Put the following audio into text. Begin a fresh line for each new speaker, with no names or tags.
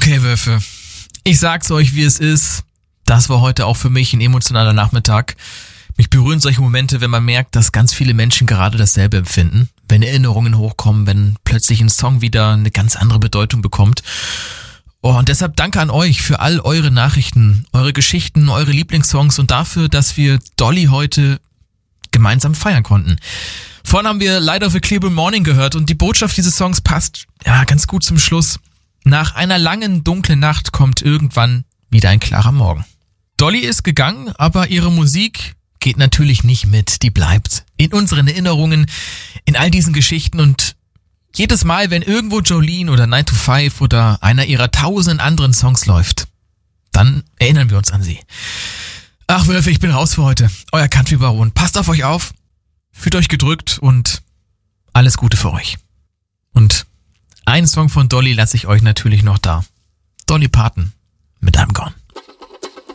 Okay, Wölfe. Ich sag's euch, wie es ist. Das war heute auch für mich ein emotionaler Nachmittag. Mich berühren solche Momente, wenn man merkt, dass ganz viele Menschen gerade dasselbe empfinden. Wenn Erinnerungen hochkommen, wenn plötzlich ein Song wieder eine ganz andere Bedeutung bekommt. Und deshalb danke an euch für all eure Nachrichten, eure Geschichten, eure Lieblingssongs und dafür, dass wir Dolly heute gemeinsam feiern konnten. Vorhin haben wir Light of a Clear Blue Morning gehört und die Botschaft dieses Songs passt ja ganz gut zum Schluss. Nach einer langen, dunklen Nacht kommt irgendwann wieder ein klarer Morgen. Dolly ist gegangen, aber ihre Musik geht natürlich nicht mit. Die bleibt in unseren Erinnerungen, in all diesen Geschichten und jedes Mal, wenn irgendwo Jolene oder 9 to 5 oder einer ihrer tausenden anderen Songs läuft, dann erinnern wir uns an sie. Ach Wölfe, ich bin raus für heute. Euer Country Baron. Passt auf euch auf, fühlt euch gedrückt und alles Gute für euch. Und einen Song von Dolly lasse ich euch natürlich noch da. Dolly Parton.